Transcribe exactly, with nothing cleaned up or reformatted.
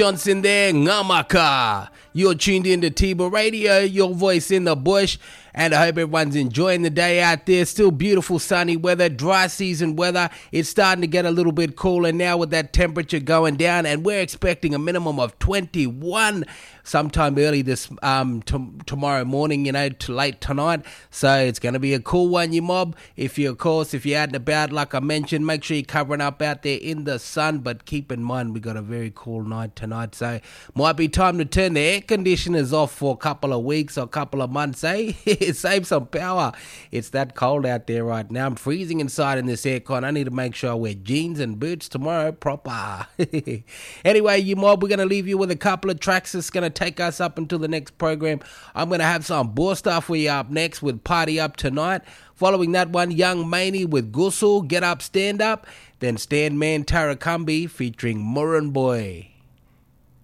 Johnson there, Ngamaka. You're tuned in to Tiba Radio, your voice in the bush. And I hope everyone's enjoying the day out there. Still beautiful sunny weather, dry season weather. It's starting to get a little bit cooler now with that temperature going down. And we're expecting a minimum of twenty-one sometime early this um t- tomorrow morning, you know, to late tonight. So it's going to be a cool one, you mob. If you, of course, if you're out and about, like I mentioned, make sure you're covering up out there in the sun. But keep in mind, we got a very cool night tonight. So might be time to turn the air conditioners off for a couple of weeks or a couple of months, eh? Save some power. It's that cold out there right now. I'm freezing inside in this aircon. I need to make sure I wear jeans and boots tomorrow proper. Anyway, you mob, we're going to leave you with a couple of tracks that's going to take us up until the next program. I'm going to have some Boer stuff for you up next with Party Up Tonight. Following that one, Young Maney with Gusul, Get Up, Stand Up. Then Stand Man Tarakambi featuring Murrin Boy.